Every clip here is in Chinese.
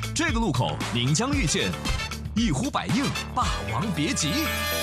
这个路口您将遇见一呼百应霸王别姬。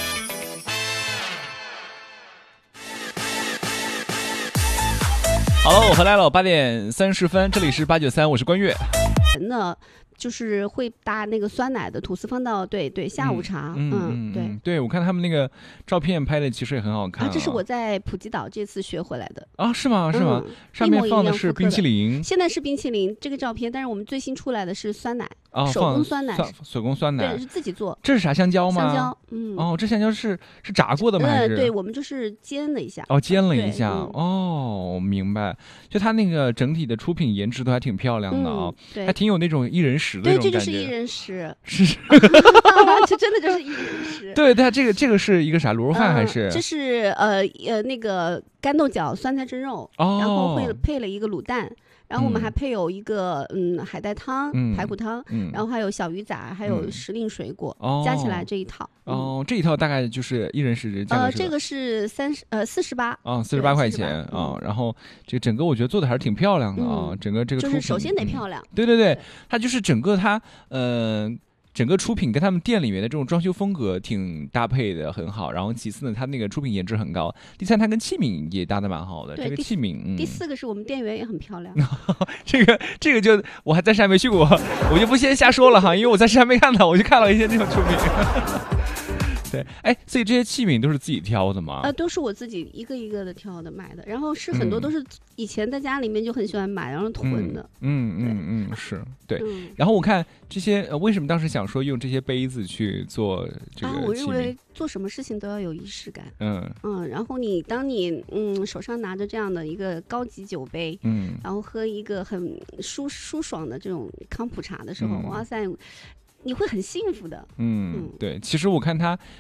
好，我回来了，8:30，这里是893，我是关悦。 人呢，就是会搭那个酸奶的吐司放到对下午茶， 对，我看他们那个照片拍的其实也很好看这是我在普吉岛这次学回来的啊，是吗？上面放的是冰淇淋， 现在是冰淇淋这个照片，但是我们最新出来的是酸奶，手工酸奶，对，是自己做。 这是啥香蕉吗？ 香蕉， 这香蕉是炸过的吗？还是？ 对，我们就是煎了一下。 煎了一下，明白。就它那个整体的出品颜值都还挺漂亮的啊， 对， 还挺有那种一人食的那种感觉。 对，这就是一人食， 是， 这真的就是一人食。 对，它这个是一个啥卤肉饭还是？ 这是那个干豆角酸菜蒸肉，然后配了一个卤蛋。然后我们还配有一个海带汤、排骨汤，然后还有小鱼仔，还有时令水果，加起来这一套。 这一套大概就是一人食价格这个是48 ，48块钱啊。然后这个整个我觉得做的还是挺漂亮的啊，整个这个就是首先得漂亮。 对，它就是整个它整个出品跟他们店里面的这种装修风格挺搭配的很好，然后其次呢，它那个出品颜值很高。第三，它跟器皿也搭的蛮好的。这个器皿， 第四个是我们店员也很漂亮。 这个就我还暂时还没去过，我就不先瞎说了哈，因为我暂时还没看到，我就看了一些那种出品。对，所以这些器皿都是自己挑的吗？ 都是我自己一个一个的挑的买的，然后是很多都是以前在家里面就很喜欢买，然后囤的。 是对。然后我看这些为什么当时想说用这些杯子去做这个器皿？ 我认为做什么事情都要有仪式感。然后当你手上拿着这样的一个高级酒杯，然后喝一个很舒爽的这种康普茶的时候，哇塞！你会很幸福的。 对，其实我看他